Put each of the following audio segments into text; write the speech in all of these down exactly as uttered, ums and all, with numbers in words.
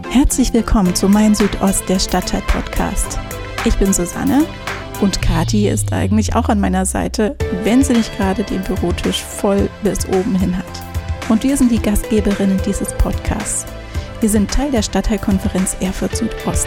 Herzlich willkommen zu Mein Südost, der Stadtteil-Podcast. Ich bin Susanne und Kathi ist eigentlich auch an meiner Seite, wenn sie nicht gerade den Bürotisch voll bis oben hin hat. Und wir sind die Gastgeberinnen dieses Podcasts. Wir sind Teil der Stadtteilkonferenz Erfurt Südost.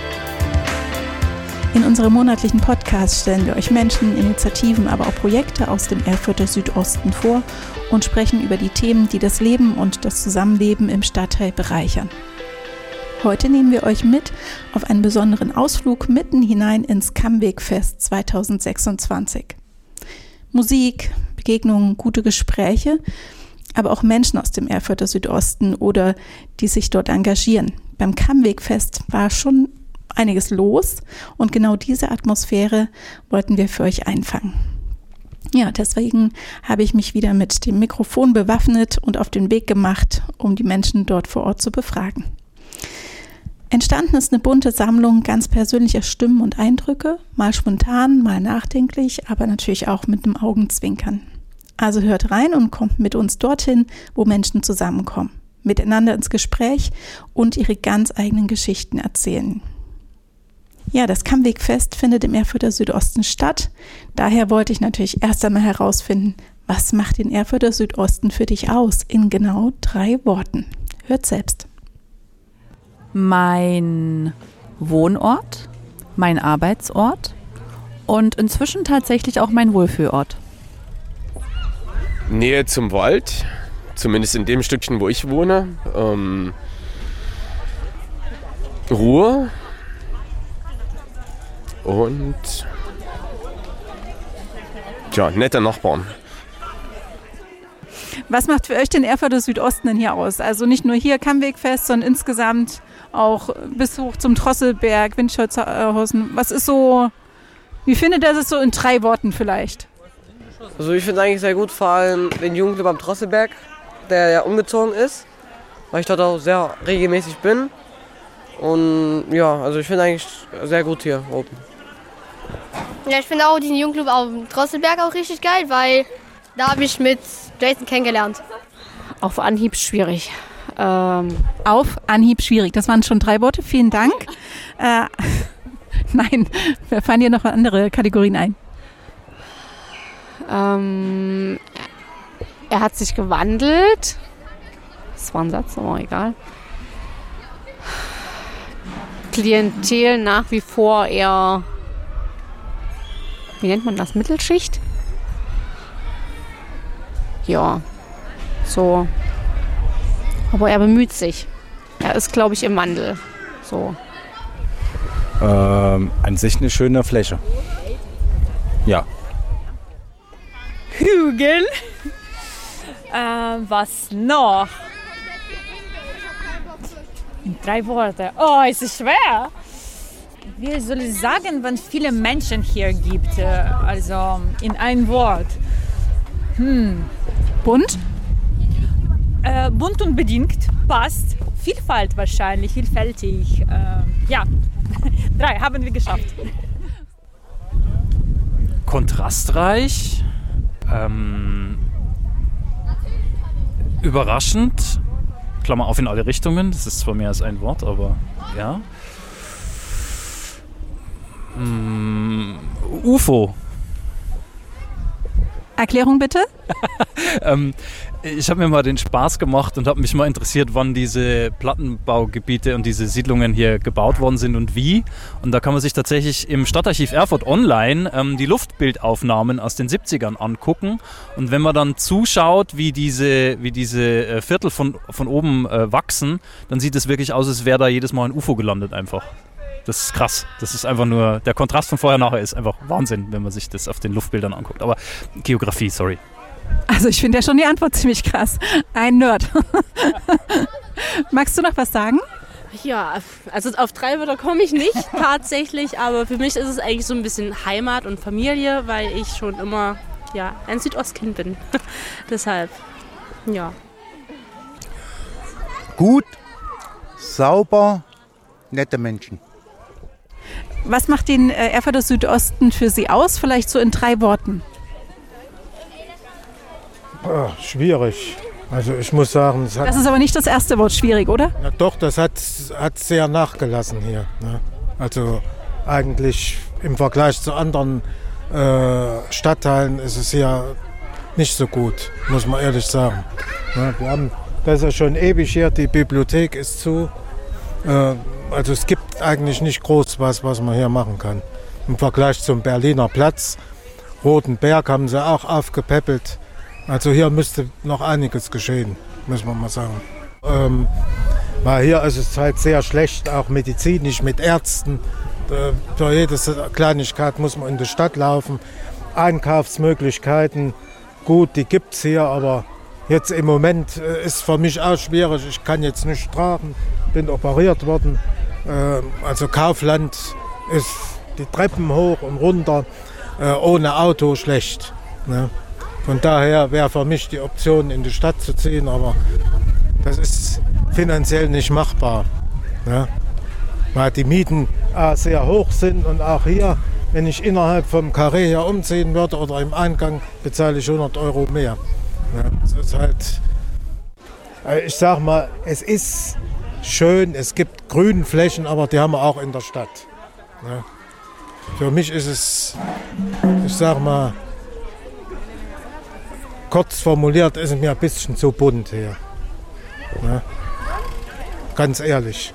In unserem monatlichen Podcast stellen wir euch Menschen, Initiativen, aber auch Projekte aus dem Erfurter Südosten vor und sprechen über die Themen, die das Leben und das Zusammenleben im Stadtteil bereichern. Heute nehmen wir euch mit auf einen besonderen Ausflug mitten hinein ins Kammwegfest zweitausendsechsundzwanzig. Musik, Begegnungen, gute Gespräche, aber auch Menschen aus dem Erfurter Südosten oder die sich dort engagieren. Beim Kammwegfest war schon einiges los und genau diese Atmosphäre wollten wir für euch einfangen. Ja, deswegen habe ich mich wieder mit dem Mikrofon bewaffnet und auf den Weg gemacht, um die Menschen dort vor Ort zu befragen. Entstanden ist eine bunte Sammlung ganz persönlicher Stimmen und Eindrücke, mal spontan, mal nachdenklich, aber natürlich auch mit einem Augenzwinkern. Also hört rein und kommt mit uns dorthin, wo Menschen zusammenkommen, miteinander ins Gespräch und ihre ganz eigenen Geschichten erzählen. Ja, das Kammwegfest findet im Erfurter Südosten statt. Daher wollte ich natürlich erst einmal herausfinden, was macht den Erfurter Südosten für dich aus? In genau drei Worten. Hört selbst. Mein Wohnort, mein Arbeitsort und inzwischen tatsächlich auch mein Wohlfühlort. Nähe zum Wald, zumindest in dem Stückchen, wo ich wohne. Ähm, Ruhe. Und ja, nette Nachbarn. Was macht für euch den Erfurter Südosten denn hier aus? Also nicht nur hier Kammwegfest, sondern insgesamt auch bis hoch zum Drosselberg, Windscholzhausen. Was ist so, wie findet ihr das so in drei Worten vielleicht? Also ich finde es eigentlich sehr gut, vor allem den Jugendclub am Drosselberg, der ja umgezogen ist, weil ich dort auch sehr regelmäßig bin. Und ja, also ich finde eigentlich sehr gut hier oben. Ja, ich finde auch diesen Jugendclub auf dem Drosselberg auch richtig geil, weil da habe ich mit Jason kennengelernt. Auf Anhieb schwierig. Ähm Auf Anhieb schwierig. Das waren schon drei Worte. Vielen Dank. äh, nein, wir fallen dir noch andere Kategorien ein. Ähm, er hat sich gewandelt. Das war ein Satz, aber egal. Klientel nach wie vor eher, wie nennt man das, Mittelschicht? Ja, so. Aber er bemüht sich. Er ist, glaube ich, im Wandel. So. Ähm, an sich eine schöne Fläche. Ja. Hügel. äh, was noch? In drei Worte. Oh, es ist schwer. Wie soll ich sagen, wenn es viele Menschen hier gibt? Also in ein Wort. Hm. Bunt? Äh, bunt und bedingt. Passt. Vielfalt wahrscheinlich. Vielfältig. Äh, ja. Drei haben wir geschafft. Kontrastreich. Ähm, überraschend. Klammer auf in alle Richtungen, das ist zwar mehr als ein Wort, aber ja. Mm, U F O. Erklärung bitte? ähm, ich habe mir mal den Spaß gemacht und habe mich mal interessiert, wann diese Plattenbaugebiete und diese Siedlungen hier gebaut worden sind und wie. Und da kann man sich tatsächlich im Stadtarchiv Erfurt online ähm, die Luftbildaufnahmen aus den siebzigern angucken. Und wenn man dann zuschaut, wie diese, wie diese äh, Viertel von, von oben äh, wachsen, dann sieht es wirklich aus, als wäre da jedes Mal ein U F O gelandet einfach. Das ist krass. Das ist einfach nur, der Kontrast von vorher nachher ist einfach Wahnsinn, wenn man sich das auf den Luftbildern anguckt. Aber Geografie, sorry. Also ich finde ja schon die Antwort ziemlich krass. Ein Nerd. Magst du noch was sagen? Ja, also auf drei Wörter komme ich nicht tatsächlich, aber für mich ist es eigentlich so ein bisschen Heimat und Familie, weil ich schon immer ja, ein Südostkind bin. Deshalb, ja. Gut, sauber, nette Menschen. Was macht den äh, Erfurter Südosten für Sie aus? Vielleicht so in drei Worten. Boah, schwierig. Also ich muss sagen, es hat, Das ist aber nicht das erste Wort schwierig, oder? ja, doch, das hat, hat sehr nachgelassen hier. Ne? Also eigentlich im Vergleich zu anderen äh, Stadtteilen ist es hier nicht so gut, muss man ehrlich sagen. Ne? Wir haben das ist ja schon ewig hier, die Bibliothek ist zu. Äh, also es gibt eigentlich nicht groß was, was man hier machen kann. Im Vergleich zum Berliner Platz, Roten Berg haben sie auch aufgepäppelt. Also hier müsste noch einiges geschehen, muss man mal sagen. Ähm, weil hier ist es halt sehr schlecht, auch medizinisch mit Ärzten. Äh, für jede Kleinigkeit muss man in die Stadt laufen. Einkaufsmöglichkeiten, gut, die gibt es hier, aber jetzt im Moment äh, ist für mich auch schwierig. Ich kann jetzt nicht tragen, bin operiert worden. Äh, also Kaufland ist die Treppen hoch und runter, äh, ohne Auto schlecht. Ne? Von daher wäre für mich die Option, in die Stadt zu ziehen, aber das ist finanziell nicht machbar. Ne? Weil die Mieten äh, sehr hoch sind und auch hier, wenn ich innerhalb vom Carré hier umziehen würde oder im Eingang, bezahle ich hundert Euro mehr. Ne? Das ist halt, äh, ich sag mal, es ist schön, es gibt Grünflächen, aber die haben wir auch in der Stadt. Ne? Für mich ist es, ich sag mal, kurz formuliert ist es mir ein bisschen zu bunt hier. Ne? Ganz ehrlich.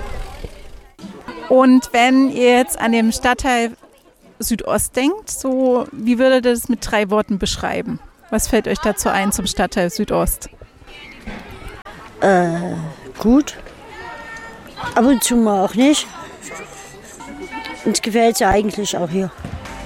Und wenn ihr jetzt an dem Stadtteil Südost denkt, so wie würdet ihr das mit drei Worten beschreiben? Was fällt euch dazu ein zum Stadtteil Südost? Äh, gut. Ab und zu mal auch nicht. Uns gefällt es ja eigentlich auch hier.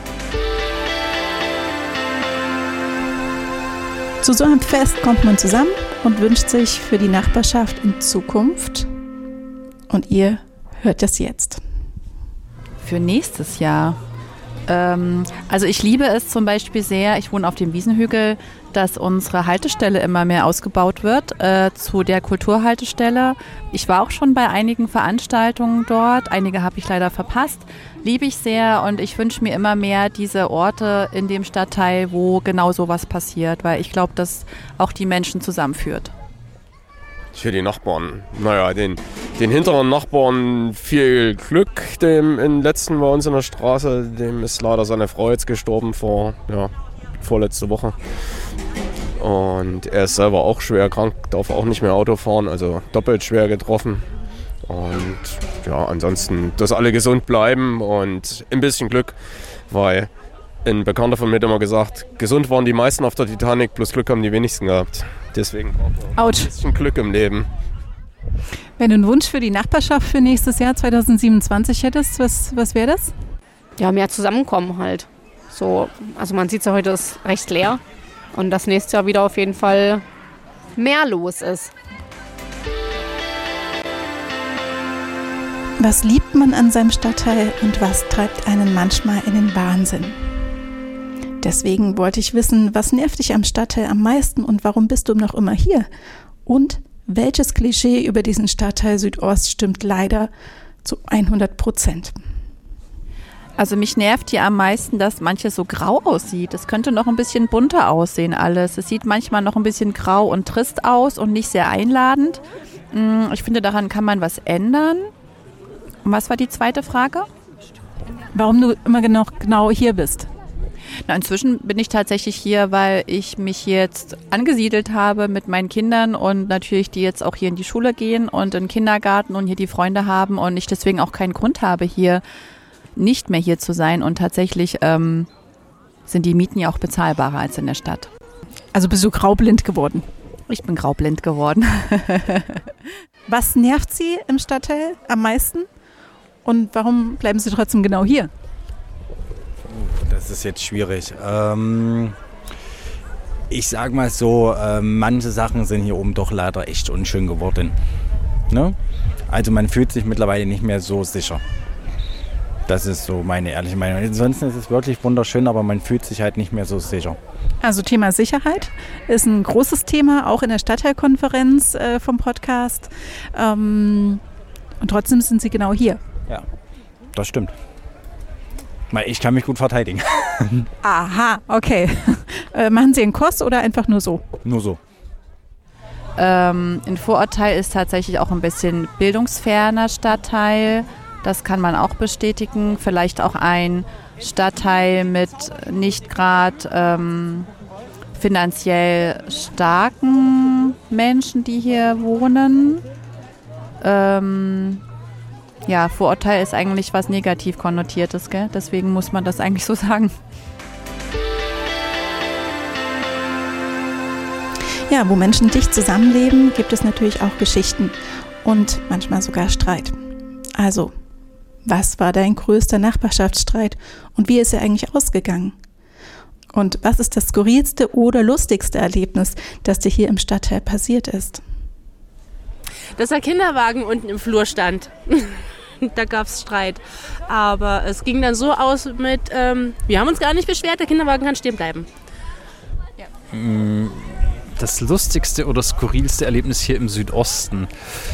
Zu so einem Fest kommt man zusammen und wünscht sich für die Nachbarschaft in Zukunft. Und ihr hört das jetzt. Für nächstes Jahr. Ähm, also ich liebe es zum Beispiel sehr, ich wohne auf dem Wiesenhügel, dass unsere Haltestelle immer mehr ausgebaut wird äh, zu der Kulturhaltestelle. Ich war auch schon bei einigen Veranstaltungen dort, einige habe ich leider verpasst. Liebe ich sehr und ich wünsche mir immer mehr diese Orte in dem Stadtteil, wo genau sowas passiert, weil ich glaube, dass auch die Menschen zusammenführt. Für die Nachbarn. Naja, den, den hinteren Nachbarn viel Glück. Dem in letzten bei uns in der Straße, dem ist leider seine Frau jetzt gestorben vor, ja, vorletzte Woche. Und er ist selber auch schwer krank, darf auch nicht mehr Auto fahren, also doppelt schwer getroffen. Und ja, ansonsten, dass alle gesund bleiben und ein bisschen Glück, weil ein Bekannter von mir hat immer gesagt, gesund waren die meisten auf der Titanic, plus Glück haben die wenigsten gehabt. Deswegen braucht man ein bisschen Glück im Leben. Wenn du einen Wunsch für die Nachbarschaft für nächstes Jahr zwanzig siebenundzwanzig hättest, was, was wäre das? Ja, mehr Zusammenkommen halt. So, also man sieht ja heute, ist recht leer. Und das nächste Jahr wieder auf jeden Fall mehr los ist. Was liebt man an seinem Stadtteil und was treibt einen manchmal in den Wahnsinn? Deswegen wollte ich wissen, was nervt dich am Stadtteil am meisten und warum bist du noch immer hier? Und welches Klischee über diesen Stadtteil Südost stimmt leider zu hundert Prozent? Also mich nervt hier am meisten, dass manches so grau aussieht. Es könnte noch ein bisschen bunter aussehen alles. Es sieht manchmal noch ein bisschen grau und trist aus und nicht sehr einladend. Ich finde, daran kann man was ändern. Und was war die zweite Frage? Warum du immer genau, genau hier bist? Na, inzwischen bin ich tatsächlich hier, weil ich mich jetzt angesiedelt habe mit meinen Kindern und natürlich die jetzt auch hier in die Schule gehen und in den Kindergarten und hier die Freunde haben und ich deswegen auch keinen Grund habe, hier nicht mehr hier zu sein. Und tatsächlich ähm, sind die Mieten ja auch bezahlbarer als in der Stadt. Also bist du graublind geworden? Ich bin graublind geworden. Was nervt Sie im Stadtteil am meisten? Und warum bleiben Sie trotzdem genau hier? Das ist jetzt schwierig. Ähm, ich sag mal so, äh, manche Sachen sind hier oben doch leider echt unschön geworden. Ne? Also man fühlt sich mittlerweile nicht mehr so sicher. Das ist so meine ehrliche Meinung. Ansonsten ist es wirklich wunderschön, aber man fühlt sich halt nicht mehr so sicher. Also Thema Sicherheit ist ein großes Thema, auch in der Stadtteilkonferenz äh, vom Podcast. Ähm, und trotzdem sind Sie genau hier. Ja, das stimmt. Weil ich kann mich gut verteidigen. Aha, okay. Äh, machen Sie einen Kurs oder einfach nur so? Nur so. Ähm, ein Vorurteil ist tatsächlich auch ein bisschen bildungsferner Stadtteil. Das kann man auch bestätigen. Vielleicht auch ein Stadtteil mit nicht gerade ähm, finanziell starken Menschen, die hier wohnen. Ähm, ja, Vorurteil ist eigentlich was negativ konnotiertes, gell? Deswegen muss man das eigentlich so sagen. Ja, wo Menschen dicht zusammenleben, gibt es natürlich auch Geschichten und manchmal sogar Streit. Also, was war dein größter Nachbarschaftsstreit und wie ist er eigentlich ausgegangen? Und was ist das skurrilste oder lustigste Erlebnis, das dir hier im Stadtteil passiert ist? Dass der Kinderwagen unten im Flur stand. Da gab es Streit. Aber es ging dann so aus mit, ähm, wir haben uns gar nicht beschwert, der Kinderwagen kann stehen bleiben. Ja. Das lustigste oder skurrilste Erlebnis hier im Südosten?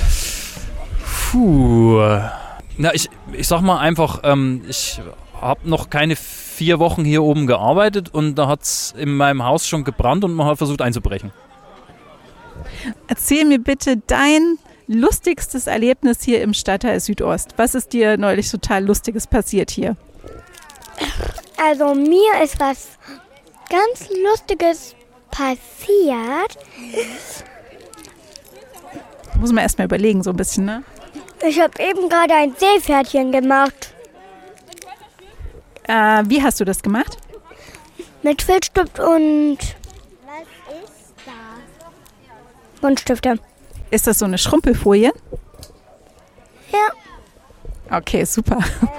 Puh. Na, ich, ich sag mal einfach, ähm, ich habe noch keine vier Wochen hier oben gearbeitet und da hat es in meinem Haus schon gebrannt und man hat versucht einzubrechen. Erzähl mir bitte dein lustigstes Erlebnis hier im Stadtteil Südost. Was ist dir neulich total Lustiges passiert hier? Also mir ist was ganz Lustiges passiert. Muss man erst mal überlegen, so ein bisschen, ne? Ich habe eben gerade ein Seepferdchen gemacht. Äh, wie hast du das gemacht? Mit Filzstift und... Was ist das? Buntstifte. Ist das so eine Schrumpelfolie? Ja. Okay, super.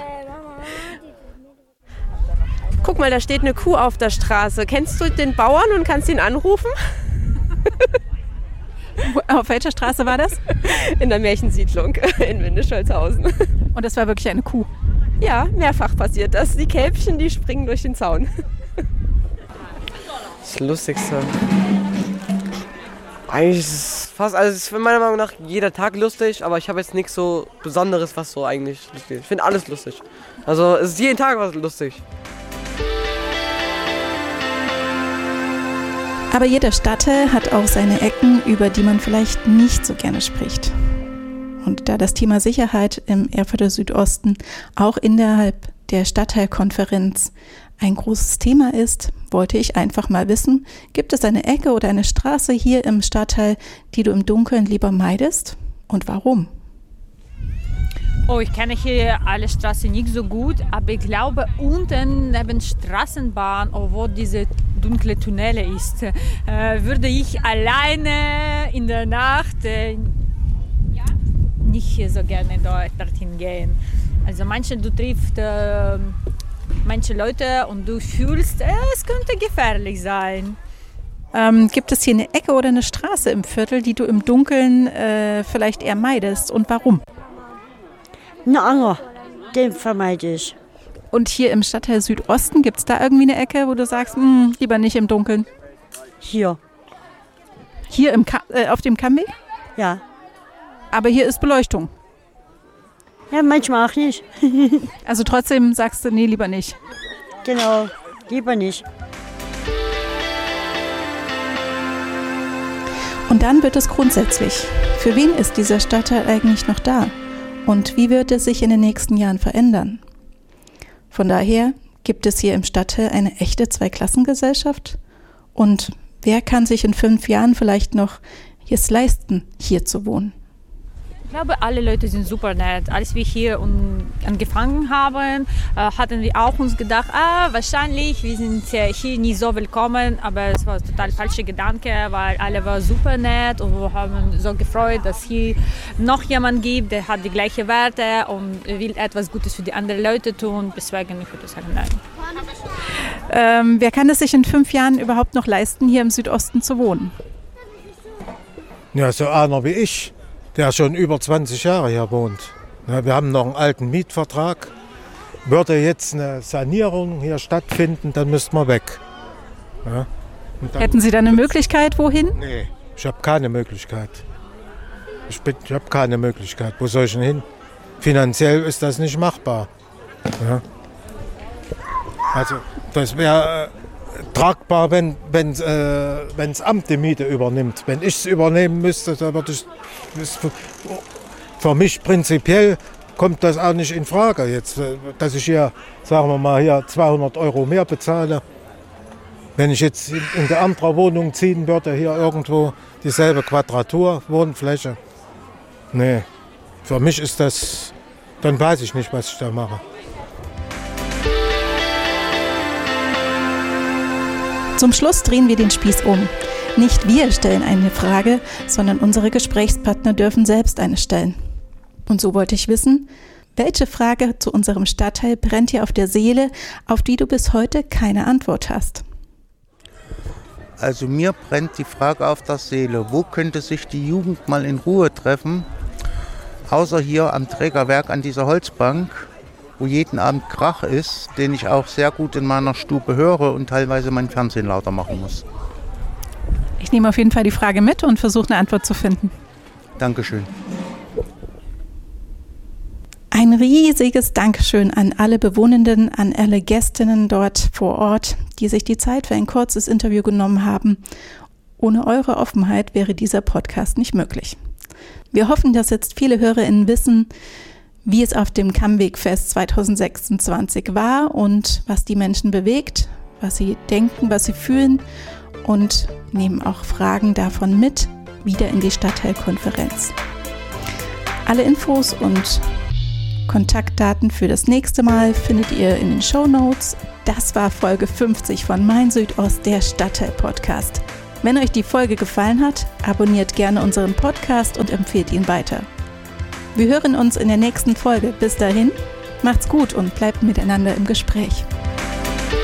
Guck mal, da steht eine Kuh auf der Straße. Kennst du den Bauern und kannst ihn anrufen? Auf welcher Straße war das? In der Märchensiedlung in Windischolzhausen. Und das war wirklich eine Kuh? Ja, mehrfach passiert das. Die Kälbchen, die springen durch den Zaun. Das Lustigste. Eigentlich ist es fast, also es ist meiner Meinung nach jeder Tag lustig, aber ich habe jetzt nichts so Besonderes, was so eigentlich lustig ist. Ich finde alles lustig. Also es ist jeden Tag was lustig. Aber jeder Stadtteil hat auch seine Ecken, über die man vielleicht nicht so gerne spricht. Und da das Thema Sicherheit im Erfurter Südosten auch innerhalb der Stadtteilkonferenz ein großes Thema ist, wollte ich einfach mal wissen, gibt es eine Ecke oder eine Straße hier im Stadtteil, die du im Dunkeln lieber meidest und warum? Oh, ich kenne hier alle Straßen nicht so gut, aber ich glaube, unten neben Straßenbahn, wo diese dunkle Tunnel ist, äh, würde ich alleine in der Nacht äh, nicht so gerne dort, dorthin gehen. Also manche, du triffst äh, manche Leute und du fühlst, äh, es könnte gefährlich sein. Ähm, gibt es hier eine Ecke oder eine Straße im Viertel, die du im Dunkeln äh, vielleicht eher meidest und warum? Ein Anger, den vermeide ich. Und hier im Stadtteil Südosten, gibt es da irgendwie eine Ecke, wo du sagst, mh, lieber nicht im Dunkeln? Hier. Hier im Ka- äh, auf dem Kammweg? Ja. Aber hier ist Beleuchtung? Ja, manchmal auch nicht. Also trotzdem sagst du, nee, lieber nicht? Genau, lieber nicht. Und dann wird es grundsätzlich. Für wen ist dieser Stadtteil eigentlich noch da? Und wie wird es sich in den nächsten Jahren verändern? Von daher gibt es hier im Stadtteil eine echte Zweiklassengesellschaft. Und wer kann sich in fünf Jahren vielleicht noch es leisten, hier zu wohnen? Ich glaube, alle Leute sind super nett. Als wir hier angefangen haben, äh, hatten wir auch uns gedacht, ah, wahrscheinlich, wir sind äh, hier nie so willkommen. Aber es war ein total falscher Gedanke, weil alle waren super nett und wir haben so gefreut, dass hier noch jemand gibt, der hat die gleichen Werte und will etwas Gutes für die anderen Leute tun. Deswegen ich würde sagen, nein. Ähm, wer kann es sich in fünf Jahren überhaupt noch leisten, hier im Südosten zu wohnen? Ja, so einer wie ich, der schon über zwanzig Jahre hier wohnt. Ja, wir haben noch einen alten Mietvertrag. Würde jetzt eine Sanierung hier stattfinden, dann müssten wir weg. Ja, dann Hätten Sie da eine Möglichkeit, wohin? Nee, ich habe keine Möglichkeit. Ich, bin, ich habe keine Möglichkeit. Wo soll ich denn hin? Finanziell ist das nicht machbar. Ja. Also das wäre tragbar, wenn wenn äh, das Amt die Miete übernimmt. Wenn ich es übernehmen müsste, dann würde ich, für, für mich prinzipiell kommt das auch nicht in Frage jetzt, dass ich hier, sagen wir mal, hier zweihundert Euro mehr bezahle. Wenn ich jetzt in eine andere Wohnung ziehen würde, hier irgendwo dieselbe Quadratur, Wohnfläche. Nee, für mich ist das, dann weiß ich nicht, was ich da mache. Zum Schluss drehen wir den Spieß um. Nicht wir stellen eine Frage, sondern unsere Gesprächspartner dürfen selbst eine stellen. Und so wollte ich wissen, welche Frage zu unserem Stadtteil brennt dir auf der Seele, auf die du bis heute keine Antwort hast? Also mir brennt die Frage auf der Seele, wo könnte sich die Jugend mal in Ruhe treffen, außer hier am Trägerwerk an dieser Holzbank, wo jeden Abend Krach ist, den ich auch sehr gut in meiner Stube höre und teilweise mein Fernsehen lauter machen muss. Ich nehme auf jeden Fall die Frage mit und versuche eine Antwort zu finden. Dankeschön. Ein riesiges Dankeschön an alle Bewohnenden, an alle Gästinnen dort vor Ort, die sich die Zeit für ein kurzes Interview genommen haben. Ohne eure Offenheit wäre dieser Podcast nicht möglich. Wir hoffen, dass jetzt viele HörerInnen wissen, wie es auf dem Kamweg-Fest zwanzig sechsundzwanzig war und was die Menschen bewegt, was sie denken, was sie fühlen und nehmen auch Fragen davon mit, wieder in die Stadtteilkonferenz. Alle Infos und Kontaktdaten für das nächste Mal findet ihr in den Shownotes. Das war Folge fünfzig von Mein Südost, der Stadtteil-Podcast. Wenn euch die Folge gefallen hat, abonniert gerne unseren Podcast und empfehlt ihn weiter. Wir hören uns in der nächsten Folge. Bis dahin, macht's gut und bleibt miteinander im Gespräch.